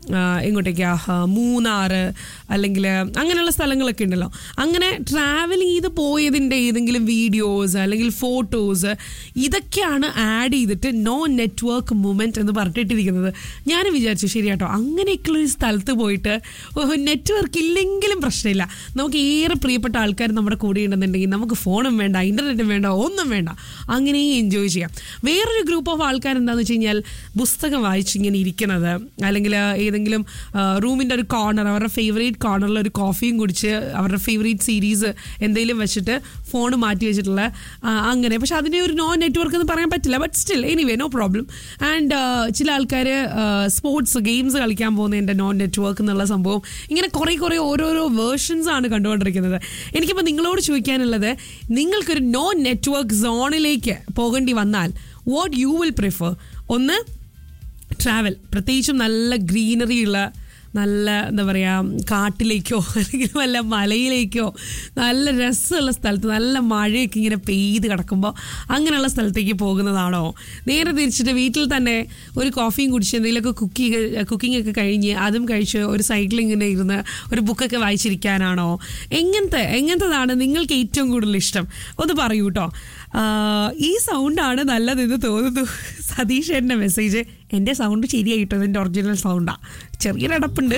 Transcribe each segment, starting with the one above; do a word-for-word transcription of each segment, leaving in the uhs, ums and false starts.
എങ്ങോട്ടേക്കാ മൂന്നാർ അല്ലെങ്കിൽ അങ്ങനെയുള്ള സ്ഥലങ്ങളൊക്കെ ഉണ്ടല്ലോ. അങ്ങനെ ട്രാവൽ ചെയ്ത് പോയതിൻ്റെ ഏതെങ്കിലും വീഡിയോസ് അല്ലെങ്കിൽ ഫോട്ടോസ് ഇതൊക്കെയാണ് ആഡ് ചെയ്തിട്ട് നോ നെറ്റ്വർക്ക് മൂമെൻറ്റ് എന്ന് പറഞ്ഞിട്ടിരിക്കുന്നത്. ഞാൻ വിചാരിച്ചു ശരി കേട്ടോ, അങ്ങനെയൊക്കെയുള്ളൊരു സ്ഥലത്ത് പോയിട്ട് നെറ്റ്വർക്ക് ഇല്ലെങ്കിലും പ്രശ്നമില്ല, നമുക്ക് ഏറെ പ്രിയപ്പെട്ട ആൾക്കാർ നമ്മുടെ കൂടെ ഉണ്ടെന്നുണ്ടെങ്കിൽ നമുക്ക് ഫോണും വേണ്ട ഇൻ്റർനെറ്റും വേണ്ട ഒന്നും വേണ്ട, അങ്ങനെ എൻജോയ് ചെയ്യാം. വേറൊരു ഗ്രൂപ്പ് ഓഫ് ആൾക്കാർ എന്താണെന്ന് വെച്ച് കഴിഞ്ഞാൽ പുസ്തകം വായിച്ചിങ്ങനെ ഇരിക്കുന്നത്, അല്ലെങ്കിൽ ഏതെങ്കിലും റൂമിൻ്റെ ഒരു കോർണർ അവരുടെ ഫേവറേറ്റ് കോർണറിൽ ഒരു കോഫിയും കുടിച്ച് അവരുടെ ഫേവറേറ്റ് സീരീസ് എന്തെങ്കിലും വെച്ചിട്ട് ഫോൺ മാറ്റി വെച്ചിട്ടുള്ള അങ്ങനെ. പക്ഷെ അതിനെ ഒരു നോ നെറ്റ്വർക്ക് എന്ന് പറയാൻ പറ്റില്ല, but still anyway no problem. And ചില ആൾക്കാർ സ്പോർട്സ് ഗെയിംസ് കളിക്കാൻ പോകുന്നതിൻ്റെ നോ നെറ്റ്വർക്ക് എന്നുള്ള സംഭവം, ഇങ്ങനെ കുറേ കുറേ ഓരോരോ വേർഷൻസ് ആണ് കണ്ടുകൊണ്ടിരിക്കുന്നത്. എനിക്കിപ്പോൾ നിങ്ങളോട് ചോദിക്കാനുള്ളത്, നിങ്ങൾക്കൊരു നോ നെറ്റ്വർക്ക് സോണിലേക്ക് പോകേണ്ടി വന്നാൽ വാട്ട് യു വിൽ പ്രിഫർ? ഒന്ന് ട്രാവൽ, പ്രത്യേകിച്ചും നല്ല ഗ്രീനറി ഉള്ള നല്ല എന്താ പറയുക കാട്ടിലേക്കോ അല്ലെങ്കിൽ വല്ല മലയിലേക്കോ നല്ല രസമുള്ള സ്ഥലത്ത് നല്ല മഴയൊക്കെ ഇങ്ങനെ പെയ്ത് കിടക്കുമ്പോൾ അങ്ങനെയുള്ള സ്ഥലത്തേക്ക് പോകുന്നതാണോ? നേരെ തിരിച്ചിട്ട് വീട്ടിൽ തന്നെ ഒരു കോഫിയും കുടിച്ച് എന്തെങ്കിലുമൊക്കെ കുക്കി കുക്കിംഗ് ഒക്കെ കഴിഞ്ഞ് അതും കഴിച്ച് ഒരു സൈഡിൽ ഇങ്ങനെ ഇരുന്ന് ഒരു ബുക്കൊക്കെ വായിച്ചിരിക്കാനാണോ? എങ്ങനത്തെ എങ്ങനത്തതാണ് നിങ്ങൾക്ക് ഏറ്റവും കൂടുതൽ ഇഷ്ടം? ഒന്ന് പറയൂ കേട്ടോ. ഈ സൗണ്ടാണ് നല്ലതെന്ന് തോന്നുന്നു. സതീഷ് എൻ്റെ മെസ്സേജ്, എൻ്റെ സൗണ്ട് ശരിയായിട്ടോ, എൻ്റെ ഒറിജിനൽ സൗണ്ടാ, ചെറിയൊരു അടപ്പുണ്ട്.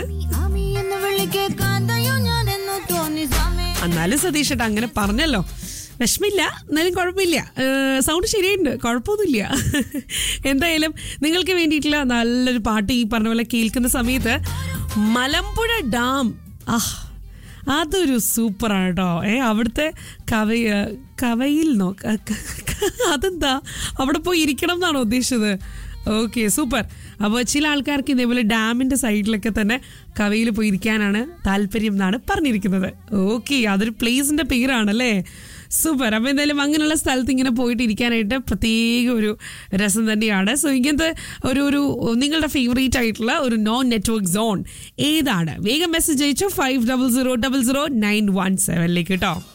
എന്നാലും സതീഷ് ഏട്ടാ അങ്ങനെ പറഞ്ഞല്ലോ, വിഷമില്ല, എന്നാലും കുഴപ്പമില്ല, സൗണ്ട് ശരിയായിട്ടുണ്ട്, കുഴപ്പമൊന്നുമില്ല. എന്തായാലും നിങ്ങൾക്ക് വേണ്ടിയിട്ടുള്ള നല്ലൊരു പാട്ട് ഈ പറഞ്ഞ പോലെ കേൾക്കുന്ന സമയത്ത് മലമ്പുഴ ഡാം, ആ അതൊരു സൂപ്പറാണ് കേട്ടോ. ഏ അവിടുത്തെ കവ കവയിൽ നോ അതെന്താ അവിടെ പോയി ഇരിക്കണം എന്നാണോ ഉദ്ദേശിച്ചത്? Okay, super. അപ്പോൾ ചില ആൾക്കാർക്ക് ഇതേപോലെ ഡാമിൻ്റെ സൈഡിലൊക്കെ തന്നെ കവയിൽ പോയി ഇരിക്കാനാണ് താല്പര്യം എന്നാണ് പറഞ്ഞിരിക്കുന്നത്. ഓക്കെ, അതൊരു പ്ലേസിൻ്റെ പേരാണല്ലേ, സൂപ്പർ. അപ്പോൾ എന്തായാലും അങ്ങനെയുള്ള സ്ഥലത്ത് ഇങ്ങനെ പോയിട്ട് ഇരിക്കാനായിട്ട് പ്രത്യേക ഒരു രസം തന്നെയാണ്. സോ ഇങ്ങനത്തെ ഒരു ഒരു നിങ്ങളുടെ ഫേവറേറ്റ് ആയിട്ടുള്ള ഒരു നോൺ നെറ്റ്വർക്ക് സോൺ ഏതാണ്? വേഗം message അയച്ചോ five double zero double zero nine one സെവനിലേക്ക് കേട്ടോ.